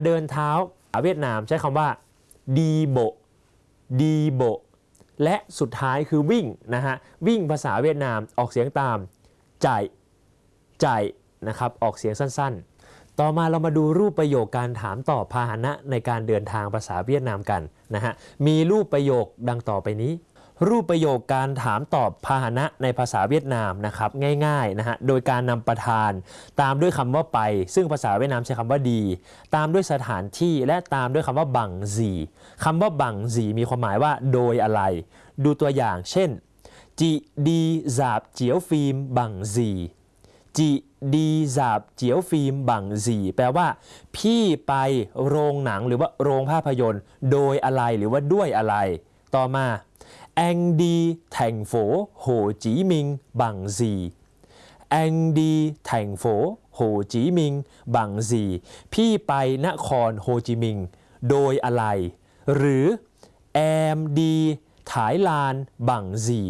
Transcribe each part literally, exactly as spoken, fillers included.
เดินเท้าเวียดนามใช้คำว่าดีโบดีโบและสุดท้ายคือวิ่งนะฮะวิ่งภาษาเวียดนามออกเสียงตามจ่ายจ่ายนะครับออกเสียงสั้นๆต่อมาเรามาดูรูปประโยคการถามตอบพาหนะในการเดินทางภาษาเวียดนามกันนะฮะมีรูปประโยคดังต่อไปนี้รูปประโยคการถามตอบพาหนะในภาษาเวียดนามนะครับง่ายๆนะฮะโดยการนำประธานตามด้วยคำว่าไปซึ่งภาษาเวียดนามใช้คำว่าดีตามด้วยสถานที่และตามด้วยคำว่าบังซีคำว่าบังซีมีความหมายว่าโดยอะไรดูตัวอย่างเช่นจีดีจาบเจียวฟิล์มบังซีจีดีจาบเจียวฟิล์มบังซีแปลว่าพี่ไปโรงหนังหรือว่าโรงภาพยนตร์โดยอะไรหรือว่าด้วยอะไรต่อมาAnh đi thành phố Hồ Chí Minh bằng gì? Anh đi thành phố Hồ Chí Minh bằng gì? พี่ไปนครโฮจิมินห์โดยอะไรหรือ Em đi Thái Lan bằng gì?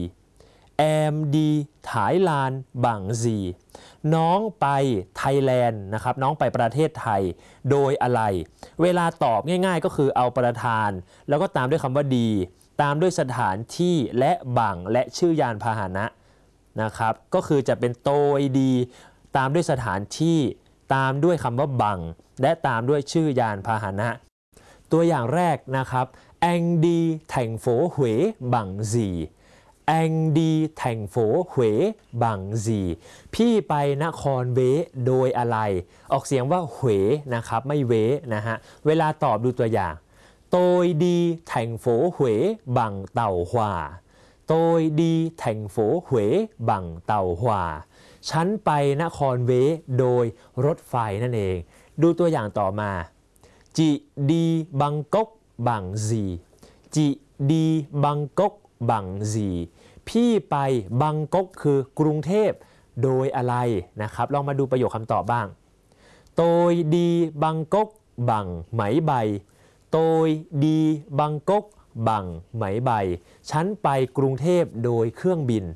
Em đi Thái Lan bằng gì? น้องไปไทยแลนด์นะครับน้องไปประเทศไทยโดยอะไรเวลาตอบง่ายๆก็คือเอาประธานแล้วก็ตามด้วยคำว่าดีตามด้วยสถานที่และบังและชื่อยานพาหนะนะครับก็คือจะเป็นโตยดีตามด้วยสถานที่ตามด้วยคำว่าบังและตามด้วยชื่อยานพาหนะตัวอย่างแรกนะครับ Anh đi thành phố Huế bằng gì Anh đi thành phố Huế bằng gì พี่ไปนครเวโดยอะไรออกเสียงว่าเหวนะครับไม่เวนะฮะเวลาตอบดูตัวอย่างTôi đi thành phố Huế bằng tàu hỏa. Tôi đi thành phố Huế bằng tàu hỏa. ฉันไปนครเวโดยรถไฟนั่นเองดูตัวอย่างต่อมา Chị đi Bangkok bằng gì? Chị đi Bangkok bằng gì? พี่ไปบังกกคือกรุงเทพโดยอะไรนะครับลองมาดูประโยคคำตอบบ้าง Tôi đi Bangkok bằng máy bay.Tôi đi Bangkok bằng máy bay ฉันไปกรุงเทพโดยเครื่องบิน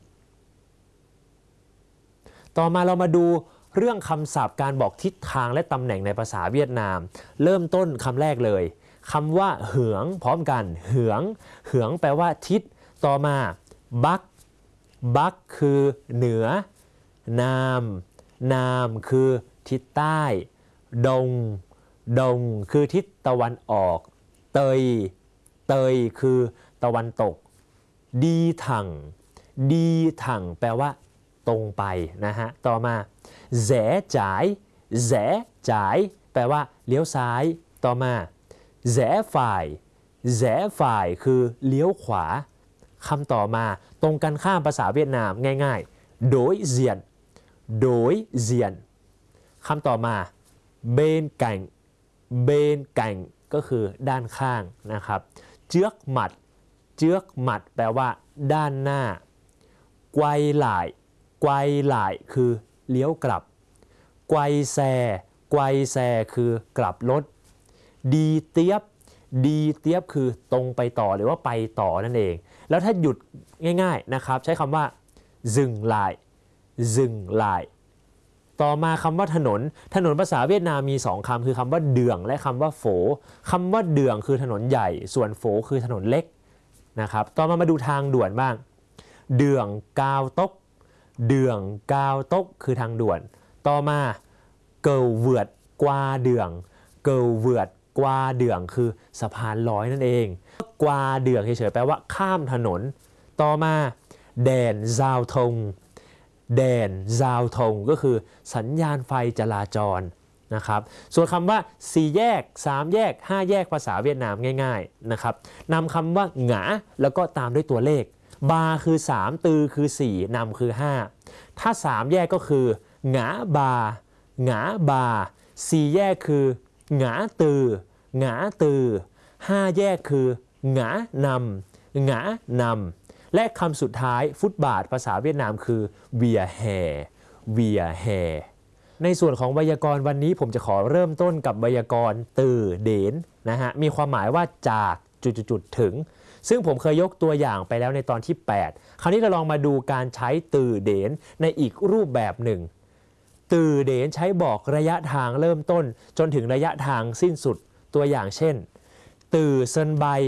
ต่อมาเรามาดูเรื่องคำศัพท์การบอกทิศทางและตำแหน่งในภาษาเวียดนามเริ่มต้นคำแรกเลยคำว่าเหืองพร้อมกันเหืองเหืองแปลว่าทิศต่อมาบักบักคือเหนือนามนามคือทิศใต้ดงดงคือทิศตะวันออกเตยเตยคือตะวันตกดีถังดีถังแปลว่าตรงไปนะฮะต่อมาแสจ่ายแสจ่ายแปลว่าเลี้ยวซ้ายต่อมาแสฝ่ายแสฝ่ายคือเลี้ยวขวาคำต่อมาตรงกันข้ามภาษาเวียดนามง่ายๆโดยเซียนโดยเซียนคำต่อมาเบนไก่เบนไก่ก็คือด้านข้างนะครับเจือกหมัดเจือกหมัดแปลว่าด้านหน้าไกวหลายไกวหลายคือเลี้ยวกลับไกวแซไกวแซคือกลับรถดีเตียบดีเตียบคือตรงไปต่อหรือว่าไปต่อนั่นเองแล้วถ้าหยุดง่ายๆนะครับใช้คำว่าซึงลายซึงลายต่อมาคำว่าถนนถนนภาษาเวียดนามมีสองคำคือคำว่าเดืองและคำว่าโฝคำว่าเดืองคือถนนใหญ่ส่วนโฝคือถนนเล็กนะครับต่อมามาดูทางด่วนบ้างเดืองกาวตกเดืองกาวตกคือทางด่วนต่อมาเกลเวิร์ดกวาเดืองเกลเวิร์ดกวาเดืองคือสะพานลอยนั่นเองกวาเดืองเฉยๆแปลว่าข้ามถนนต่อมาแดนซาวทงแดนซาวทงก็คือสัญญาณไฟจราจรนะครับส่วนคำว่าสี่แยกสามแยกห้าแยกภาษาเวียดนามง่ายๆนะครับนำคำว่าหงาแล้วก็ตามด้วยตัวเลขบาคือสามตือคือสี่นำคือห้าถ้าสามแยกก็คือหงาบาหงาบาสี่แยกคือหงาตือหงาตือห้าแยกคือหงานำหงานำและคำสุดท้ายฟุตบาทภาษาเวียดนามคือเวียแฮเวียแฮในส่วนของไวยากรณ์วันนี้ผมจะขอเริ่มต้นกับไวยากรณ์ตือเดนนะฮะมีความหมายว่าจากจุดๆถึงซึ่งผมเคยยกตัวอย่างไปแล้วในตอนที่แปดคราวนี้เราลองมาดูการใช้ตือเดนในอีกรูปแบบหนึ่งตือเดนใช้บอกระยะทางเริ่มต้นจนถึงระยะทางสิ้นสุดตัวอย่างเช่นตือเซินไบ